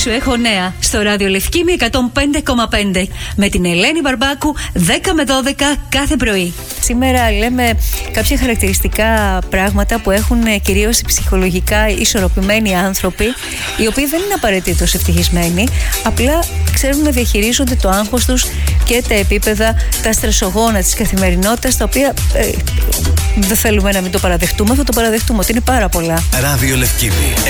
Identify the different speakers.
Speaker 1: σου έχω νέα στο Ράδιο Λευκήμη 105,5 με την Ελένη Μπαρμπάκου 10 με 12 κάθε πρωί. Σήμερα λέμε κάποια χαρακτηριστικά πράγματα που έχουν κυρίως οι ψυχολογικά ισορροπημένοι άνθρωποι, οι οποίοι δεν είναι απαραίτητος ευτυχισμένοι, απλά ξέρουν να διαχειρίζονται το άγχος τους και τα επίπεδα, τα στρεσογόνα της καθημερινότητας, τα οποία δεν θέλουμε να μην το παραδεχτούμε, θα το παραδεχτούμε ότι είναι πάρα πολλά.
Speaker 2: Ράδιο Λευκήμη.